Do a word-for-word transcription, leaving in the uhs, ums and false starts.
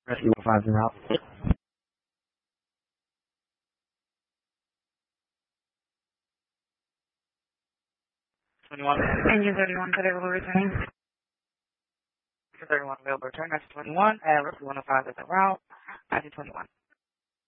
Rescue one five zero. twenty-one. And you thirty-one, could I will return? thirty-one available return, that's twenty-one, and Rescue one oh five is en route, I D twenty-one.